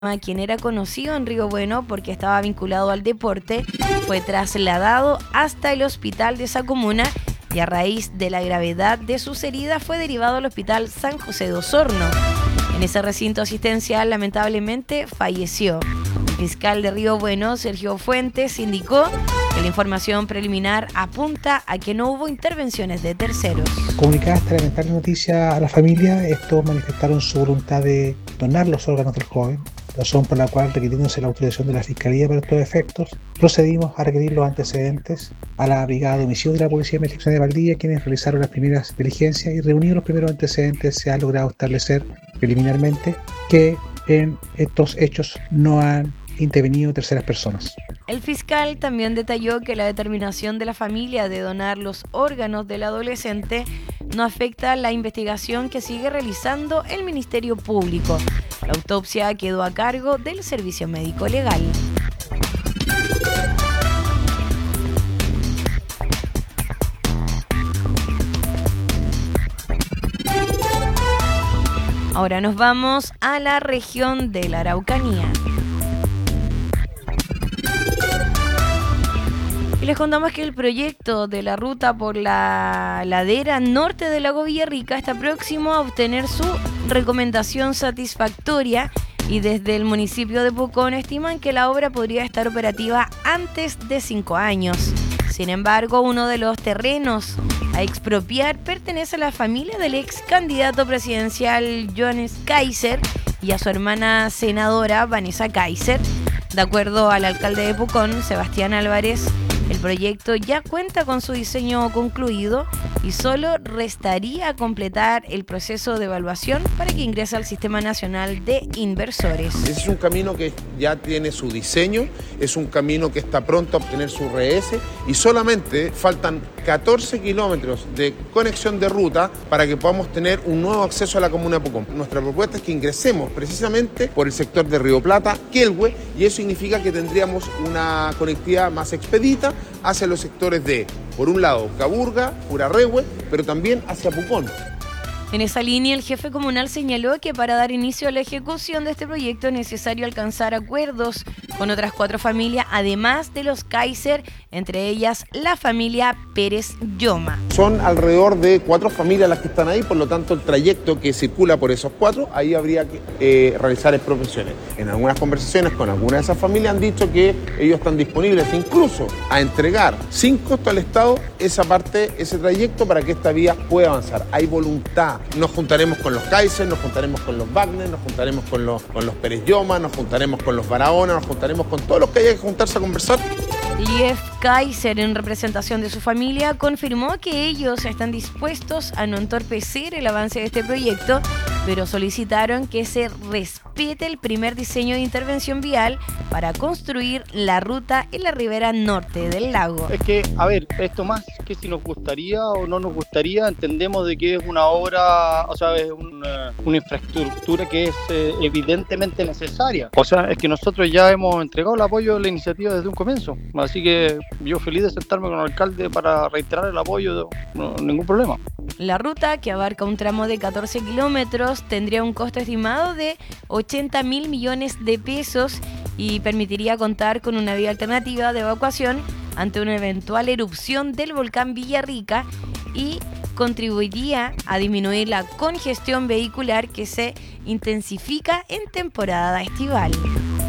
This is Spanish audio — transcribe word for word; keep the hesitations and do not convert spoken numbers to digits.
quien era conocido en Río Bueno porque estaba vinculado al deporte, fue trasladado hasta el hospital de esa comuna y a raíz de la gravedad de sus heridas fue derivado al hospital San José de Osorno. En ese recinto asistencial lamentablemente falleció. El fiscal de Río Bueno, Sergio Fuentes, indicó que la información preliminar apunta a que no hubo intervenciones de terceros. Comunicada esta lamentable noticia a la familia, estos manifestaron su voluntad de donar los órganos del joven, razón por la cual, requiriéndose la autorización de la Fiscalía para estos efectos, procedimos a requerir los antecedentes a la Brigada de Homicidio de la Policía de Investigación de Valdivia, quienes realizaron las primeras diligencias y reunidos los primeros antecedentes se ha logrado establecer preliminarmente que en estos hechos no han intervenido terceras personas. El fiscal también detalló que la determinación de la familia de donar los órganos del adolescente no afecta la investigación que sigue realizando el Ministerio Público. La autopsia quedó a cargo del Servicio Médico Legal. Ahora nos vamos a la región de la Araucanía. Y les contamos que el proyecto de la ruta por la ladera norte del lago Villarrica está próximo a obtener su recomendación satisfactoria y desde el municipio de Pucón estiman que la obra podría estar operativa antes de cinco años. Sin embargo, uno de los terrenos a expropiar pertenece a la familia del ex candidato presidencial Johannes Kaiser y a su hermana senadora Vanessa Kaiser. De acuerdo al alcalde de Pucón, Sebastián Álvarez, el proyecto ya cuenta con su diseño concluido y solo restaría completar el proceso de evaluación para que ingrese al Sistema Nacional de Inversores. Ese es un camino que ya tiene su diseño, es un camino que está pronto a obtener su R S y solamente faltan catorce kilómetros de conexión de ruta para que podamos tener un nuevo acceso a la comuna de Pucón. Nuestra propuesta es que ingresemos precisamente por el sector de Río Plata, Quelhue, y eso significa que tendríamos una conectividad más expedita hacia los sectores de, por un lado, Caburga, Purarrehue, pero también hacia Pucón. En esa línea, el jefe comunal señaló que para dar inicio a la ejecución de este proyecto es necesario alcanzar acuerdos con otras cuatro familias, además de los Kaiser, entre ellas la familia Pérez Lloma. Son alrededor de cuatro familias las que están ahí, por lo tanto el trayecto que circula por esos cuatro, ahí habría que eh, realizar expropiaciones. En algunas conversaciones con algunas de esas familias han dicho que ellos están disponibles incluso a entregar sin costo al Estado esa parte, ese trayecto para que esta vía pueda avanzar. Hay voluntad. Nos juntaremos con los Kaiser, nos juntaremos con los Wagner, nos juntaremos con los, con los Pérez Lloma, nos juntaremos con los Barahona, nos juntaremos con todos los que haya que juntarse a conversar. Lief Kaiser, en representación de su familia, confirmó que ellos están dispuestos a no entorpecer el avance de este proyecto, pero solicitaron que se respete el primer diseño de intervención vial para construir la ruta en la ribera norte del lago. Es que, a ver, esto más que si nos gustaría o no nos gustaría, entendemos de que es una obra, o sea, es una, una infraestructura que es eh, evidentemente necesaria. O sea, es que nosotros ya hemos entregado el apoyo a la iniciativa desde un comienzo. Así que yo feliz de sentarme con el alcalde para reiterar el apoyo, no, ningún problema. La ruta, que abarca un tramo de catorce kilómetros, tendría un costo estimado de ochenta mil millones de pesos y permitiría contar con una vía alternativa de evacuación ante una eventual erupción del volcán Villarrica y contribuiría a disminuir la congestión vehicular que se intensifica en temporada estival.